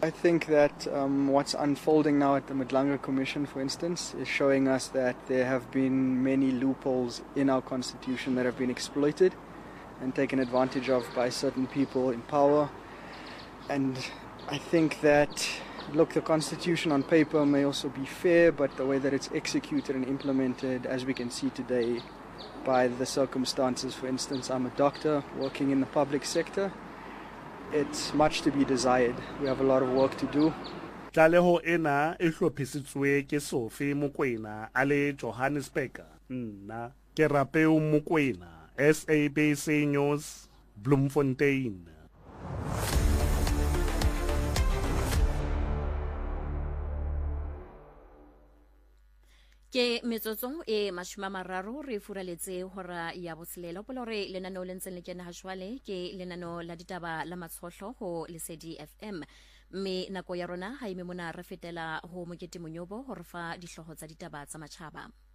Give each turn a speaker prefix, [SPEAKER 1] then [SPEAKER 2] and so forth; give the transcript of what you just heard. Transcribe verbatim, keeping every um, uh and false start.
[SPEAKER 1] I think that um, what's unfolding now at the Madlanga Commission, for instance, is showing us that there have been many loopholes in our constitution that have been exploited and taken advantage of by certain people in power. And I think that, look, the constitution on paper may also be fair, but the way that it's executed and implemented, as we can see today, by the circumstances, for instance, I'm a doctor working in the public sector. It's much to be desired. We have a lot of work to do.
[SPEAKER 2] Tlaleho ena e hlophisitswe ke Sophie Mokoena a le Johannesburg. Nna ke Rapeo Mokoena, S A B C News, Bloemfontein.
[SPEAKER 3] Ke metsotso e mashome a mararo re furaletse hora ya botshelela polo re lenano le ntseng le kena hashwale ke lenano la ditaba la matshohlo ho Lesedi F M mme nako ya rona ha ime mona re fetela ho Mokete Monyobo ho re fa dihloho tsa ditaba tsa matjhaba.